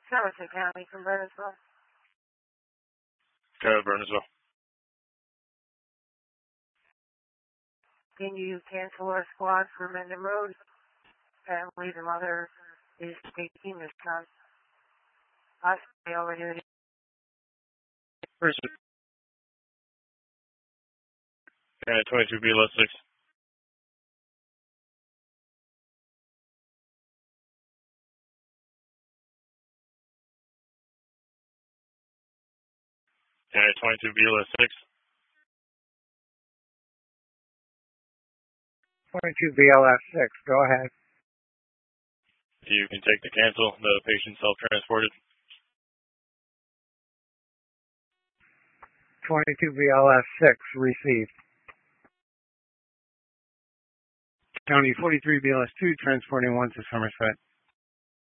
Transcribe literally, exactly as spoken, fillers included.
Somerset County from Burnsville. Go to Burnsville. Can you cancel our squad for Mendon Road? Apparently the mother is taking this time. I stay over here. Where's it? Yeah, twenty-two B L S six. Yeah, twenty-two B L S six. twenty-two B L S six, go ahead. You can take the cancel. The patient self-transported. twenty-two B L S six, received. County forty-three B L S two, transporting one to Somerset.